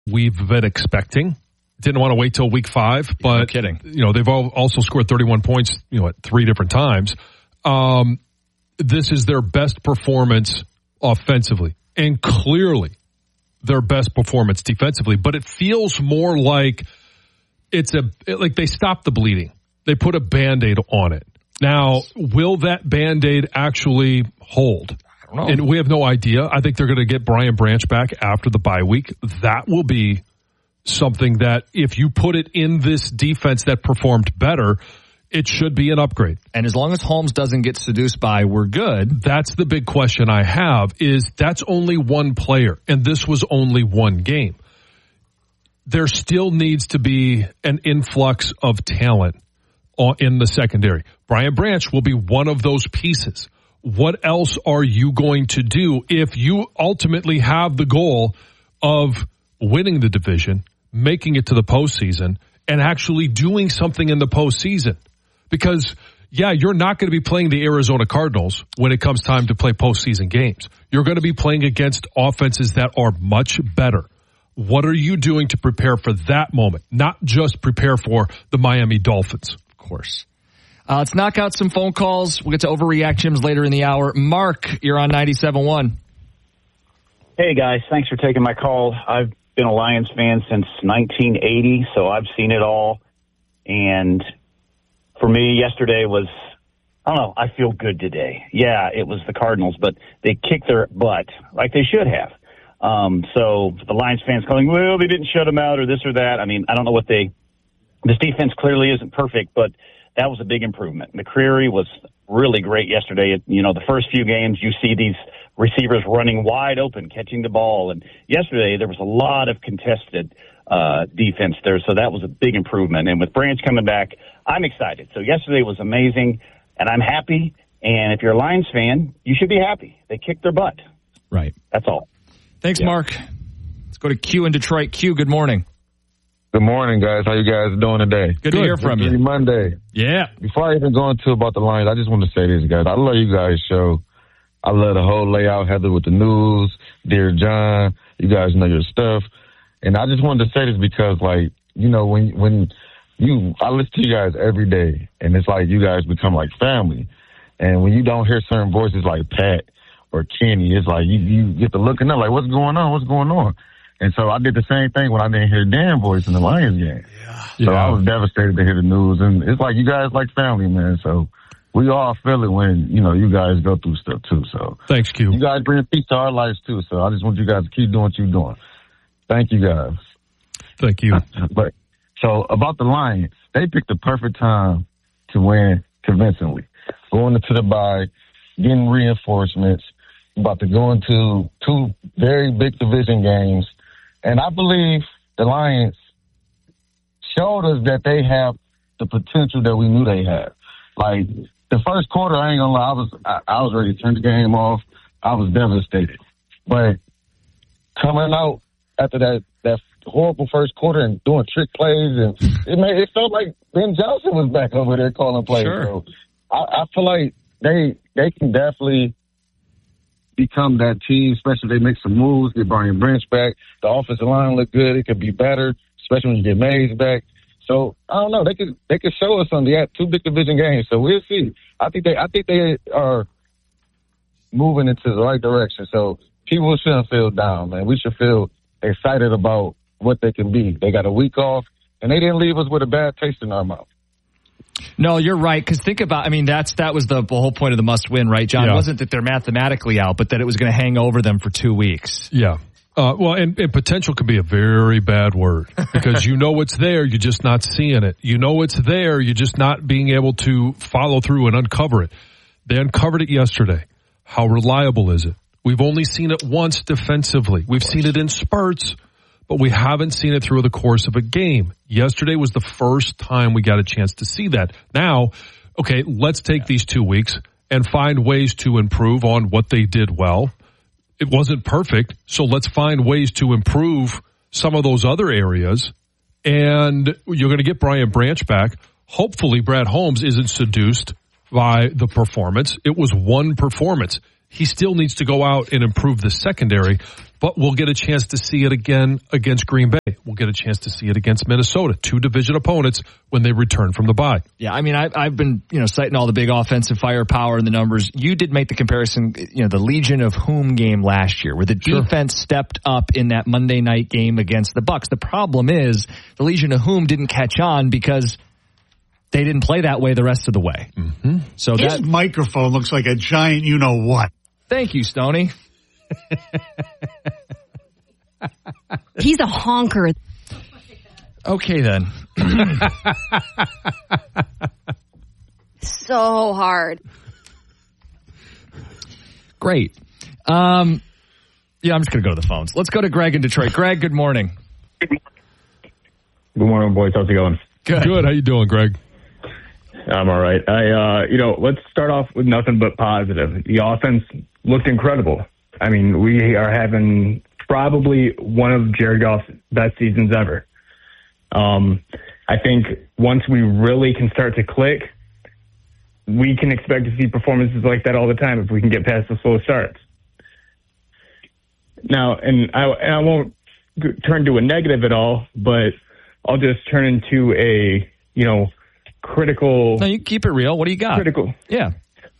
we've been expecting. Didn't want to wait till week 5, but no kidding. They've also scored 31 points, at 3 different times. This is their best performance offensively, and clearly their best performance defensively. But it feels more like like they stopped the bleeding. They put a Band-Aid on it. Now, will that Band-Aid actually hold? I don't know. And we have no idea. I think they're going to get Brian Branch back after the bye week. That will be something that if you put it in this defense that performed better, it should be an upgrade. And as long as Holmes doesn't get seduced by, we're good. That's the big question I have, is that's only one player, and this was only one game. There still needs to be an influx of talent in the secondary. Brian Branch will be one of those pieces. What else are you going to do if you ultimately have the goal of winning the division, making it to the postseason, and actually doing something in the postseason? Because, you're not going to be playing the Arizona Cardinals when it comes time to play postseason games. You're going to be playing against offenses that are much better. What are you doing to prepare for that moment? Not just prepare for the Miami Dolphins. Of course. Let's knock out some phone calls. We'll get to Overreact Gyms later in the hour. Mark, you're on 97.1. Hey, guys. Thanks for taking my call. I've been a Lions fan since 1980, so I've seen it all. And for me, yesterday was, I don't know, I feel good today. Yeah, it was the Cardinals, but they kicked their butt like they should have. So the Lions fans calling, well, they didn't shut them out or this or that. I mean, I don't know this defense clearly isn't perfect, but that was a big improvement. McCreary was really great yesterday. The first few games, you see these receivers running wide open, catching the ball. And yesterday, there was a lot of contested defense there, so that was a big improvement. And with Branch coming back, I'm excited. So yesterday was amazing, and I'm happy. And if you're a Lions fan, you should be happy. They kicked their butt. Right. That's all. Thanks, Mark. Let's go to Q in Detroit. Q, good morning. Good morning, guys. How you guys doing today? Good to hear from you. Monday. Yeah. Before I even go into about the Lions, I just want to say this, guys. I love you guys' show. I love the whole layout, Heather with the news, Dear John. You guys know your stuff. And I just wanted to say this because, when I listen to you guys every day, and it's like you guys become like family. And when you don't hear certain voices like Pat or Kenny, it's like you get to looking up like, what's going on? What's going on? And so I did the same thing when I didn't hear Dan's voice in the Lions game. So I was devastated to hear the news. And it's like you guys like family, man. So we all feel it when, you guys go through stuff too. So thanks, Q. You guys bring peace to our lives too. So I just want you guys to keep doing what you're doing. Thank you, guys. Thank you. But so about the Lions, they picked the perfect time to win convincingly. Going into the bye, getting reinforcements, about to go into 2 very big division games. And I believe the Lions showed us that they have the potential that we knew they had. Like, the first quarter, I ain't gonna lie, I was ready to turn the game off. I was devastated. But coming out after that horrible first quarter and doing trick plays, and it felt like Ben Johnson was back over there calling plays. Sure. So I feel like they can definitely become that team, especially if they make some moves, get Brian Branch back. The offensive line look good. It could be better, especially when you get Mays back. So I don't know. They could show us something. They had 2 big division games, so we'll see. I think they are moving into the right direction. So people shouldn't feel down, man. We should feel excited about what they can be. They got a week off, and they didn't leave us with a bad taste in our mouth. No, you're right. Because think about, that was the whole point of the must win, right, John? It wasn't that they're mathematically out, but that it was going to hang over them for 2 weeks. Yeah. And potential could be a very bad word because it's there, you're just not seeing it. It's there, you're just not being able to follow through and uncover it. They uncovered it yesterday. How reliable is it? We've only seen it once defensively. We've seen it in spurts, but we haven't seen it through the course of a game. Yesterday was the first time we got a chance to see that. Now, okay, let's take these 2 weeks and find ways to improve on what they did well. It wasn't perfect, so let's find ways to improve some of those other areas. And you're going to get Brian Branch back. Hopefully Brad Holmes isn't seduced by the performance. It was one performance. He still needs to go out and improve the secondary, but we'll get a chance to see it again against Green Bay. get a chance to see it against Minnesota, 2 division opponents when they return from the bye. Yeah, I mean, I've been, citing all the big offensive firepower and the numbers. You did make the comparison, the Legion of Whom game last year, where the defense stepped up in that Monday night game against the Bucs. The problem is the Legion of Whom didn't catch on because they didn't play that way the rest of the way. Mm-hmm. So his microphone looks like a giant you-know-what. Thank you, Stoney. He's a honker. Okay, then. So hard. Great. I'm just going to go to the phones. Let's go to Greg in Detroit. Greg, good morning. Good morning, boys. How's it going? Good. How you doing, Greg? I'm all right. Let's start off with nothing but positive. The offense looked incredible. I mean, we are having probably one of Jared Goff's best seasons ever. I think once we really can start to click, we can expect to see performances like that all the time if we can get past the slow starts. Now, and I won't turn to a negative at all, but I'll just turn into a, critical. No, you keep it real. What do you got? Critical. Yeah.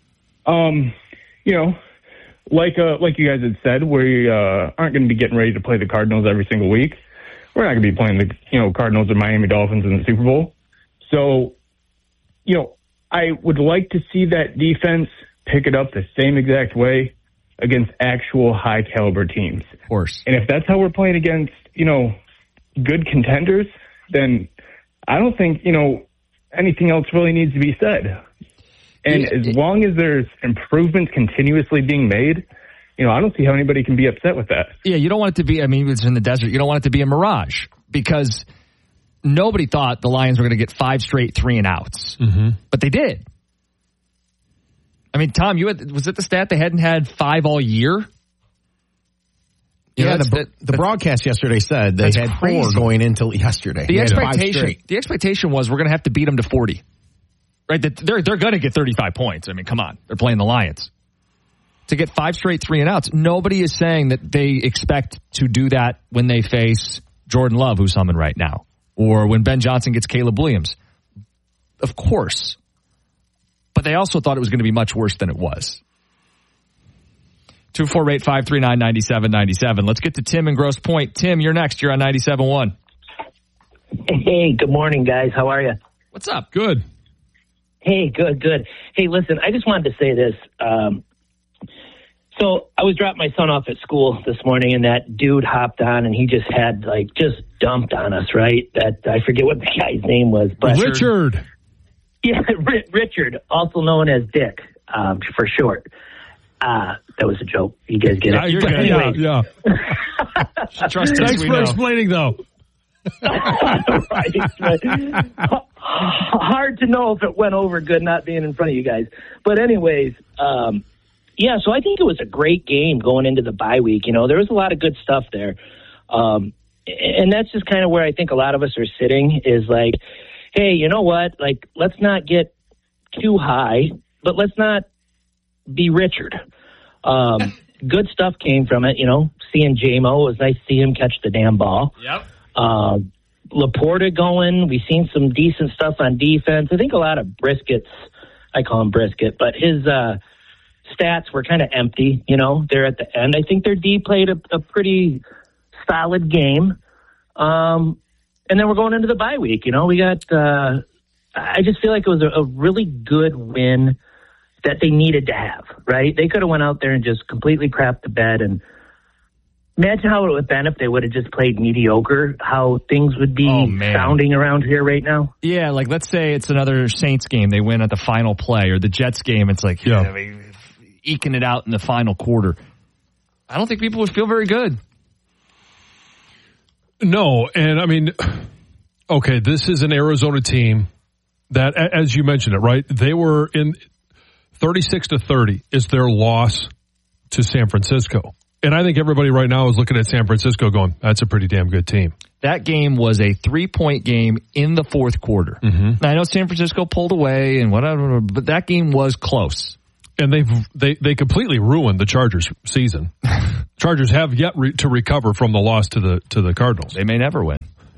Like you guys had said, we aren't going to be getting ready to play the Cardinals every single week. We're not going to be playing the Cardinals or Miami Dolphins in the Super Bowl. So, I would like to see that defense pick it up the same exact way against actual high caliber teams. Of course. And if that's how we're playing against, good contenders, then I don't think, anything else really needs to be said. And as long as there's improvements continuously being made, I don't see how anybody can be upset with that. Yeah, you don't want it to be, it's in the desert. You don't want it to be a mirage because nobody thought the Lions were going to get 5 straight 3-and-outs. Mm-hmm. But they did. I mean, Tom, was it the stat they hadn't had 5 all year? Yeah, the broadcast yesterday said they had crazy. 4 going into yesterday. The expectation was we're going to have to beat them to 40. Right? They're going to get 35 points. I mean, come on. They're playing the Lions. To get 5 straight 3-and-outs, nobody is saying that they expect to do that when they face Jordan Love, who's humming right now, or when Ben Johnson gets Caleb Williams. Of course. But they also thought it was going to be much worse than it was. 248-539-9797. Let's get to Tim in Grosse Pointe. Tim, you're next. You're on 97.1. Hey, good morning, guys. How are you? What's up? Good. Hey, good. Hey, listen, I just wanted to say this. So I was dropping my son off at school this morning, and that dude hopped on, and he just had, just dumped on us, right? That I forget what the guy's name was. But Richard. Yeah, Richard, also known as Dick, for short. That was a joke. You guys get it? But anyways. Yeah. Thanks for explaining, though. right. Hard to know if it went over good not being in front of you guys. But anyways, so I think it was a great game going into the bye week. There was a lot of good stuff there. And that's just kind of where I think a lot of us are sitting is like, hey, you know what? Let's not get too high, but let's not be Richard. Good stuff came from it, seeing J-Mo. It was nice to see him catch the damn ball. Yep. Laporta going. We've seen some decent stuff on defense. I think a lot of Briskett's, I call him Brisket, but his stats were kind of empty, there at the end. I think their D played a pretty solid game. And then we're going into the bye week. We got, I just feel like it was a really good win that they needed to have, right? They could have went out there and just completely crapped the bed. And imagine how it would have been if they would have just played mediocre, how things would be sounding around here right now. Yeah, let's say it's another Saints game. They win at the final play, or the Jets game. It's eking it out in the final quarter. I don't think people would feel very good. No, and I mean, okay, this is an Arizona team that, as you mentioned it, right? They were in 36-30 is their loss to San Francisco. And I think everybody right now is looking at San Francisco going, that's a pretty damn good team. That game was a 3-point game in the fourth quarter. Mm-hmm. Now, I know San Francisco pulled away and whatever, but that game was close. And they completely ruined the Chargers season. Chargers have yet to recover from the loss to the Cardinals. They may never win.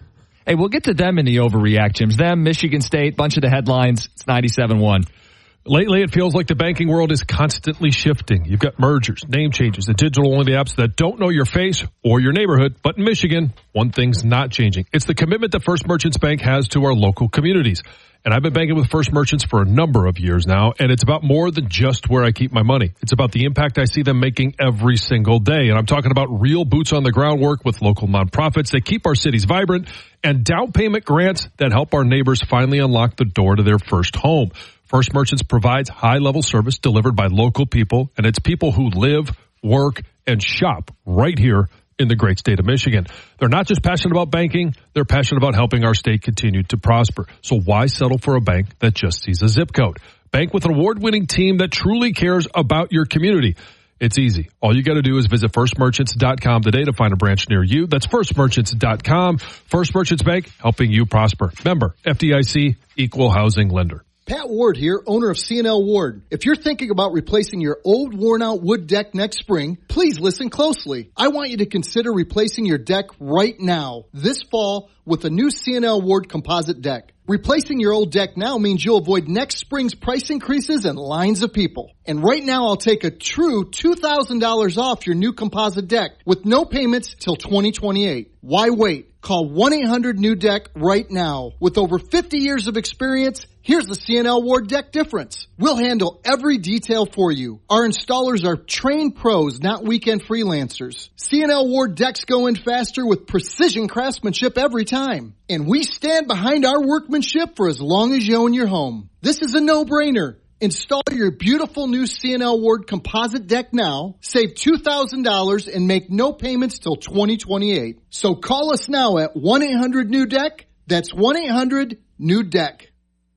Hey, we'll get to them in the overreact, Jims. Them, Michigan State, bunch of the headlines. It's 97.1. Lately, it feels like the banking world is constantly shifting. You've got mergers, name changes, and digital-only apps that don't know your face or your neighborhood. But in Michigan, one thing's not changing. It's the commitment that First Merchants Bank has to our local communities. And I've been banking with First Merchants for a number of years now, and it's about more than just where I keep my money. It's about the impact I see them making every single day. And I'm talking about real boots on the ground work with local nonprofits that keep our cities vibrant and down payment grants that help our neighbors finally unlock the door to their first home. First Merchants provides high-level service delivered by local people, and it's people who live, work, and shop right here in the great state of Michigan. They're not just passionate about banking, they're passionate about helping our state continue to prosper. So why settle for a bank that just sees a zip code? Bank with an award-winning team that truly cares about your community. It's easy. All you got to do is visit firstmerchants.com today to find a branch near you. That's firstmerchants.com. First Merchants Bank, helping you prosper. Member, FDIC, Equal Housing Lender. Pat Ward here, owner of C&L Ward. If you're thinking about replacing your old worn-out wood deck next spring, please listen closely. I want you to consider replacing your deck right now, this fall, with a new C&L Ward composite deck. Replacing your old deck now means you'll avoid next spring's price increases and lines of people. And right now, I'll take a true $2,000 off your new composite deck with no payments till 2028. Why wait? Call 1-800-NEW-DECK right now. With over 50 years of experience, here's the C&L Ward deck difference. We'll handle every detail for you. Our installers are trained pros, not weekend freelancers. C&L Ward decks go in faster with precision craftsmanship every time. And we stand behind our workmanship for as long as you own your home. This is a no-brainer. Install your beautiful new C&L Ward composite deck now, save $2,000, and make no payments till 2028. So call us now at 1-800-NEW-DECK. That's 1-800-NEW-DECK.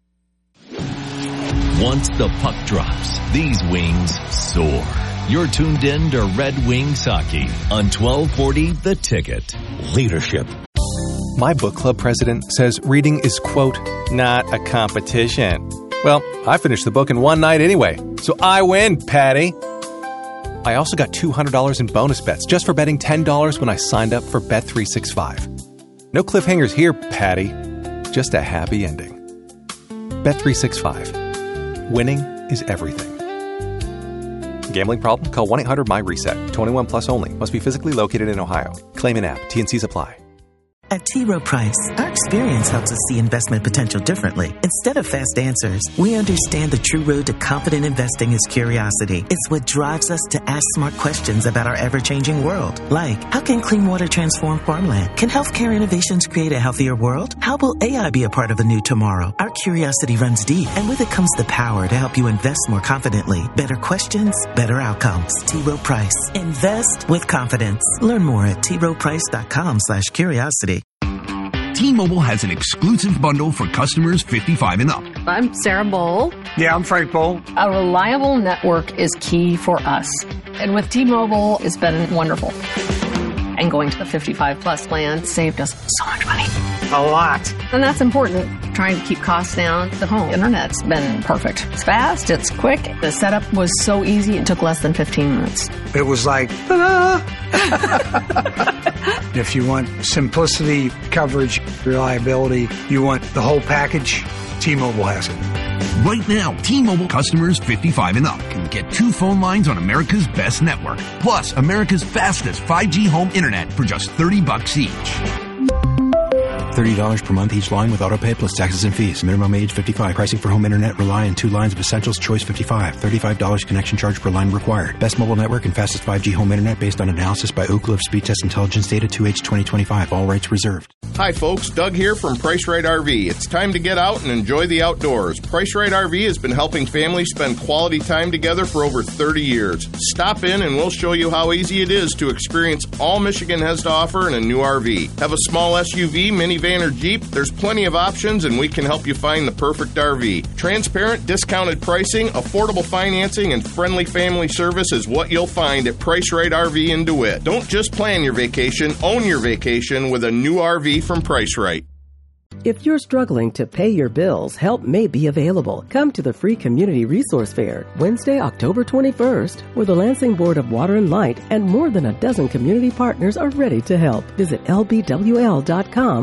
Once the puck drops, these wings soar. You're tuned in to Red Wings Hockey on 1240 The Ticket. Leadership. My book club president says reading is, quote, not a competition. Well, I finished the book in one night anyway, so I win, Patty. I also got $200 in bonus bets just for betting $10 when I signed up for Bet365. No cliffhangers here, Patty. Just a happy ending. Bet365. Winning is everything. Gambling problem? Call 1-800-MY-RESET. 21 plus only. Must be physically located in Ohio. Claim in app. T&Cs apply. At T. Rowe Price, our experience helps us see investment potential differently. Instead of fast answers, we understand the true road to confident investing is curiosity. It's what drives us to ask smart questions about our ever-changing world. Like, how can clean water transform farmland? Can healthcare innovations create a healthier world? How will AI be a part of a new tomorrow? Our curiosity runs deep, and with it comes the power to help you invest more confidently. Better questions, better outcomes. T. Rowe Price. Invest with confidence. Learn more at troweprice.com/curiosity. T-Mobile has an exclusive bundle for customers 55 and up. I'm Sarah Bowl. Yeah, I'm Frank Bowl. A reliable network is key for us. And with T-Mobile, it's been wonderful. And going to the 55-plus plan saved us so much money. A lot. And that's important. Trying to keep costs down. The home internet's been perfect. It's fast. It's quick. The setup was so easy. It took less than 15 minutes. It was like, ta-da! If you want simplicity, coverage, reliability, you want the whole package, T-Mobile has it. Right now, T-Mobile customers 55 and up can get 2 phone lines on America's best network, plus America's fastest 5G home internet for just $30 each. $30 per month each line with autopay plus taxes and fees. Minimum age 55. Pricing for home internet rely on 2 lines of Essentials Choice 55. $35 connection charge per line required. Best mobile network and fastest 5G home internet based on analysis by Ookla of Speed Test Intelligence Data 2H 2025. All rights reserved. Hi folks, Doug here from Price Right RV. It's time to get out and enjoy the outdoors. Price Right RV has been helping families spend quality time together for over 30 years. Stop in and we'll show you how easy it is to experience all Michigan has to offer in a new RV. Have a small SUV, minivan, or Jeep? There's plenty of options and we can help you find the perfect RV. Transparent, discounted pricing, affordable financing, and friendly family service is what you'll find at Price Right RV in DeWitt. Don't just plan your vacation, own your vacation with a new RV from Price Right. If you're struggling to pay your bills, help may be available. Come to the free Community Resource Fair, Wednesday, October 21st, where the Lansing Board of Water and Light and more than a dozen community partners are ready to help. Visit lbwl.com